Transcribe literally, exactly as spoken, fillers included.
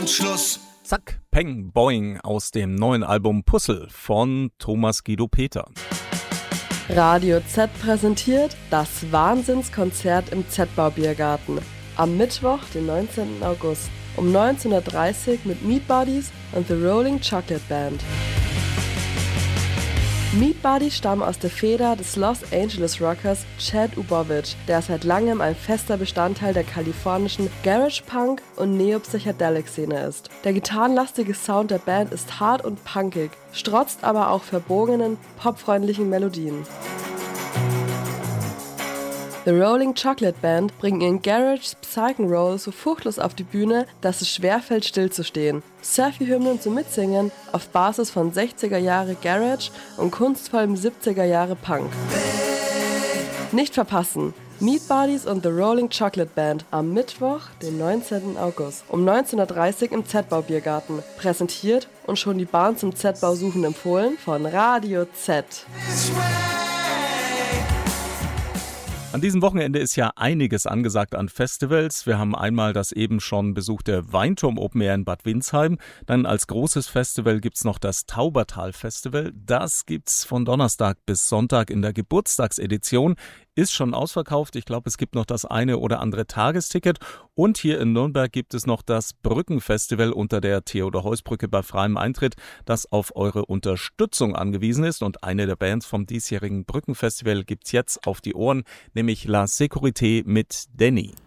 Schluss. Zack, Peng, Boing aus dem neuen Album Puzzle von Thomas Guido Peter. Radio Z präsentiert das Wahnsinnskonzert im Z-Bau-Biergarten am Mittwoch, den neunzehnten August um neunzehn Uhr dreißig mit Meat Buddies und The Rolling Chocolate Band. Meat Buddies stammen aus der Feder des Los Angeles Rockers Chad Ubowich, der seit langem ein fester Bestandteil der kalifornischen Garage-Punk- und Neo-Psychedelic-Szene ist. Der gitarrenlastige Sound der Band ist hart und punkig, strotzt aber auch verbogenen, popfreundlichen Melodien. The Rolling Chocolate Band bringen ihren Garage Psych-and-Roll so furchtlos auf die Bühne, dass es schwerfällt, stillzustehen. Surfy-Hymnen zum Mitsingen auf Basis von sechziger Jahre Garage und kunstvollem siebziger Jahre Punk. Nicht verpassen! Meat Buddies und The Rolling Chocolate Band am Mittwoch, den neunzehnten August um neunzehn Uhr dreißig im Z-Bau-Biergarten. Präsentiert und schon die Bahn zum Z-Bau suchen empfohlen von Radio Z. An diesem Wochenende ist ja einiges angesagt an Festivals. Wir haben einmal das eben schon besuchte Weinturm Open Air in Bad Windsheim. Dann als großes Festival gibt's noch das Taubertal Festival. Das gibt's von Donnerstag bis Sonntag in der Geburtstagsedition. Ist schon ausverkauft. Ich glaube, es gibt noch das eine oder andere Tagesticket. Und hier in Nürnberg gibt es noch das Brückenfestival unter der Theodor-Heuss-Brücke bei freiem Eintritt, das auf eure Unterstützung angewiesen ist. Und eine der Bands vom diesjährigen Brückenfestival gibt's jetzt auf die Ohren, nämlich La Sécurité mit Danny.